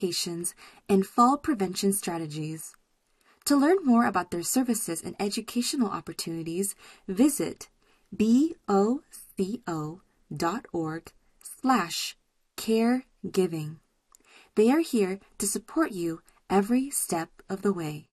medications, and fall prevention strategies. To learn more about their services and educational opportunities, visit boco.org/caregiving. They are here to support you every step of the way.